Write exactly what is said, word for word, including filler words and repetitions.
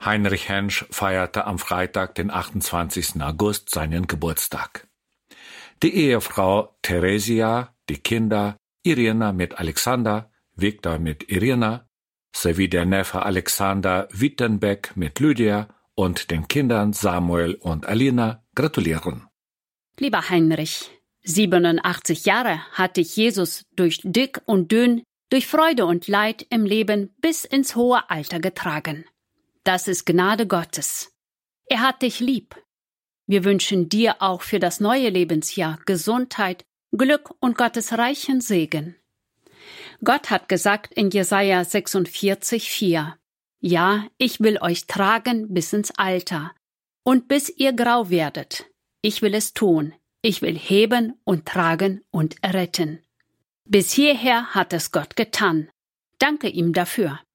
Heinrich Hensch feierte am Freitag, den achtundzwanzigsten August, seinen Geburtstag. Die Ehefrau Theresia, die Kinder Irina mit Alexander, Viktor mit Irina, sowie der Neffe Alexander Wittenbeck mit Lydia und den Kindern Samuel und Alina gratulieren. Lieber Heinrich, siebenundachtzig Jahre hat dich Jesus durch dick und dünn, durch Freude und Leid im Leben bis ins hohe Alter getragen. Das ist Gnade Gottes. Er hat dich lieb. Wir wünschen dir auch für das neue Lebensjahr Gesundheit, Glück und Gottes reichen Segen. Gott hat gesagt in Jesaja sechsundvierzig, vier: Ja, ich will euch tragen bis ins Alter und bis ihr grau werdet. Ich will es tun. Ich will heben und tragen und retten. Bis hierher hat es Gott getan. Danke ihm dafür.